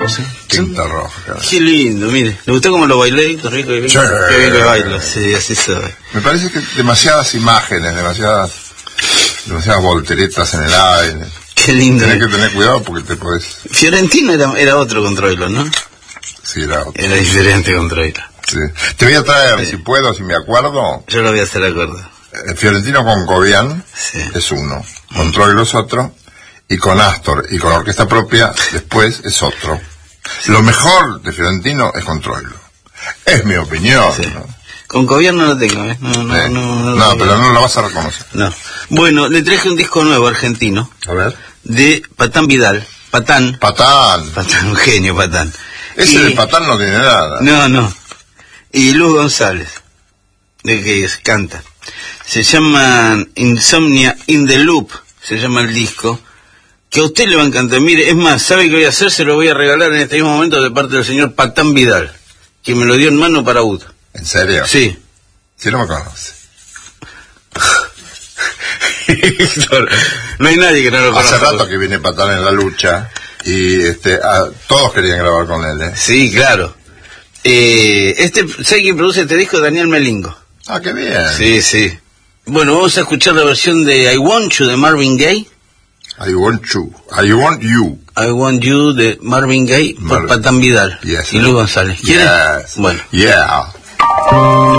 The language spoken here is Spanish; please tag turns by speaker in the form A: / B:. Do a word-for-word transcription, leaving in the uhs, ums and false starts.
A: Sí. Tinta roja.
B: Qué lindo, mire. ¿Le gustó cómo lo bailé? Qué rico, qué bien,
A: Sí.
B: qué bien que bailo. Sí, así soy.
A: Me parece que demasiadas imágenes, demasiadas, demasiadas volteretas en el aire.
B: Qué lindo.
A: Tenés que tener cuidado porque te podés...
B: Fiorentino era, era otro con Troilo, ¿no?
A: Sí, era otro.
B: Era diferente con Troilo.
A: Sí. Te voy a traer,
B: Sí.
A: si puedo, si me acuerdo,
B: Yo lo voy a hacer acuerdo.
A: eh, Fiorentino con Cobian
B: Sí.
A: es uno, con Troilo es otro, y con Astor y con orquesta propia después es otro. Lo mejor de Fiorentino es con Troilo. Es mi opinión,
B: Sí.
A: ¿no?
B: Con Cobian no lo tengo, ¿eh? No, no,
A: Eh,
B: no, no,
A: no,
B: lo
A: pero no lo vas a reconocer.
B: No. Bueno, le traje un disco nuevo argentino
A: A ver.
B: de Patán Vidal. Patán.
A: Patán.
B: Patán, un genio, Patán.
A: Ese
B: Y-
A: de Patán no tiene nada.
B: No, no. Y Luz González, de que canta. Se llama Insomnia in the Loop, se llama el disco, que a usted le va a encantar. Mire, es más, ¿sabe qué voy a hacer? Se lo voy a regalar en este mismo momento de parte del señor Patán Vidal, que me lo dio en mano para Ud.
A: ¿En serio?
B: Sí.
A: Si no me conoce.
B: No hay nadie que no lo conozca.
A: Hace rato que viene Patán en la lucha y este a, todos querían grabar con él, ¿eh?
B: Sí, claro. Eh, este, ¿sabe quién produce este disco? Daniel Melingo.
A: Ah, qué bien.
B: Sí, sí. Bueno, vamos a escuchar la versión de I Want You de Marvin Gaye.
A: I want you. I want you.
B: I Want You de Marvin Gaye por
A: Marvin.
B: Patán Vidal
A: Yes,
B: y Luz González. ¿Quieren?
A: Yes.
B: Bueno.
A: Yeah.